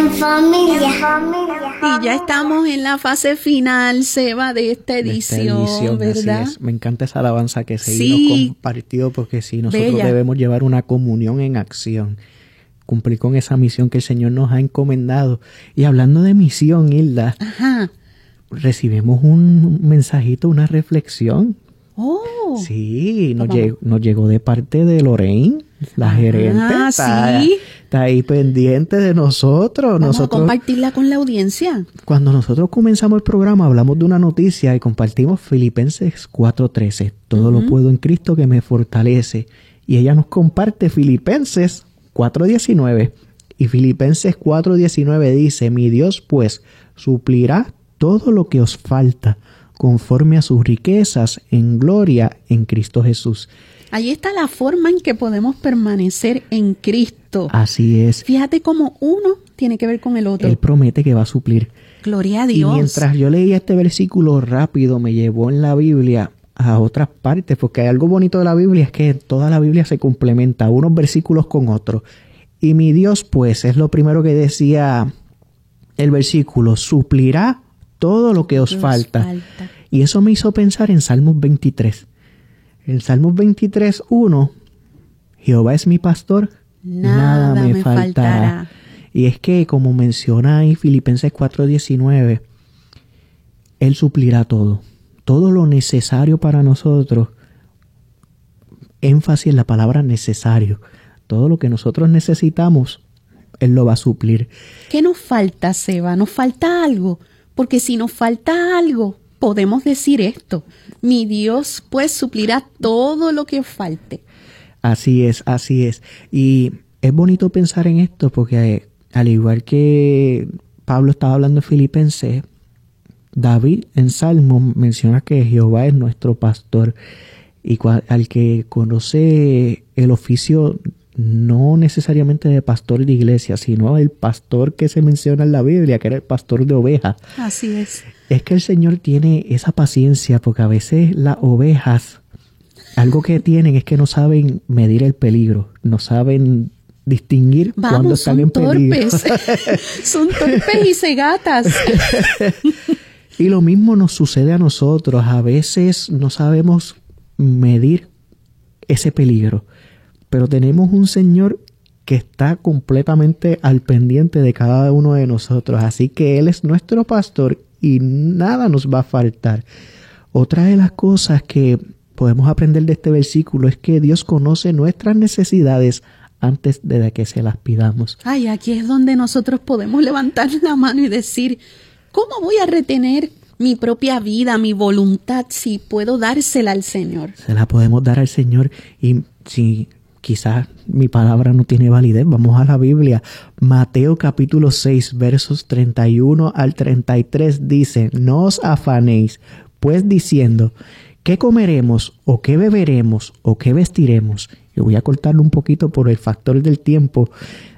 En familia. Y ya estamos en la fase final, Seba, de esta edición, ¿verdad? Así es. Me encanta esa alabanza que Sí. seguimos compartido, porque sí, nosotros Bella. debemos llevar una comunión en acción, cumplir con esa misión que el Señor nos ha encomendado. Y hablando de misión, Hilda, Ajá. recibimos un mensajito, una reflexión. Oh. Sí, nos Vamos. llegó de parte de Lorraine, la gerente. Sí. Está ahí pendiente de nosotros. Vamos a compartirla con la audiencia. Cuando nosotros comenzamos el programa, hablamos de una noticia y compartimos Filipenses 4:13. Todo lo puedo en Cristo que me fortalece. Y ella nos comparte Filipenses 4:19. Y Filipenses 4:19 dice: mi Dios pues suplirá todo lo que os falta conforme a sus riquezas en gloria en Cristo Jesús. Ahí está la forma en que podemos permanecer en Cristo. Así es. Fíjate cómo uno tiene que ver con el otro. Él promete que va a suplir. Gloria a Y Dios. mientras yo leía este versículo rápido, me llevó en la Biblia a otras partes, porque hay algo bonito de la Biblia, es que toda la Biblia se complementa, unos versículos con otros. Y mi Dios, pues, es lo primero que decía el versículo: suplirá todo lo que os falta. Y eso me hizo pensar en Salmos 23. En Salmos 23, 1, Jehová es mi pastor, nada me faltará. Y es que, como menciona ahí Filipenses 4:19, Él suplirá todo lo necesario para nosotros. Énfasis en la palabra necesario. Todo lo que nosotros necesitamos, Él lo va a suplir. ¿Qué nos falta, Seba? ¿Nos falta algo? Porque si nos falta algo, podemos decir esto: mi Dios pues suplirá todo lo que os falte. Así es, así es. Y es bonito pensar en esto porque, al igual que Pablo estaba hablando en Filipenses, David en Salmos menciona que Jehová es nuestro pastor. Y al que conoce el oficio, no necesariamente de pastor de iglesia, sino el pastor que se menciona en la Biblia, que era el pastor de ovejas. Así es. Es que el Señor tiene esa paciencia, porque a veces las ovejas, algo que tienen es que no saben medir el peligro, no saben distinguir cuando están en peligro. Son torpes y cegatas. Y lo mismo nos sucede a nosotros. A veces no sabemos medir ese peligro, pero tenemos un Señor que está completamente al pendiente de cada uno de nosotros. Así que Él es nuestro pastor y nada nos va a faltar. Otra de las cosas que podemos aprender de este versículo es que Dios conoce nuestras necesidades antes de que se las pidamos. Ay, aquí es donde nosotros podemos levantar la mano y decir: ¿cómo voy a retener mi propia vida, mi voluntad, si puedo dársela al Señor? Se la podemos dar al Señor. Y si quizás mi palabra no tiene validez, vamos a la Biblia. Mateo capítulo 6, versos 31 al 33 dice: no os afanéis, pues diciendo, ¿qué comeremos, o qué beberemos, o qué vestiremos? Yo voy a cortarlo un poquito por el factor del tiempo.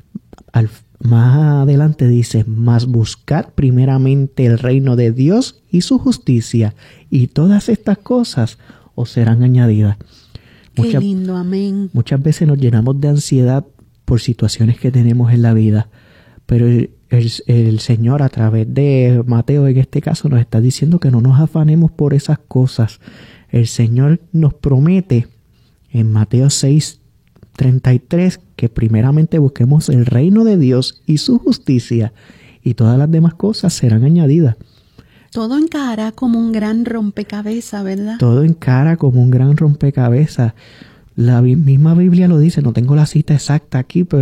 Más adelante dice: mas buscad primeramente el reino de Dios y su justicia, y todas estas cosas os serán añadidas. Qué lindo, amén. Muchas veces nos llenamos de ansiedad por situaciones que tenemos en la vida, pero el Señor, a través de Mateo en este caso, nos está diciendo que no nos afanemos por esas cosas. El Señor nos promete en Mateo 6:33 que primeramente busquemos el reino de Dios y su justicia, y todas las demás cosas serán añadidas. Todo encara como un gran rompecabezas, ¿verdad? Todo encara como un gran rompecabezas. La misma Biblia lo dice, no tengo la cita exacta aquí, pero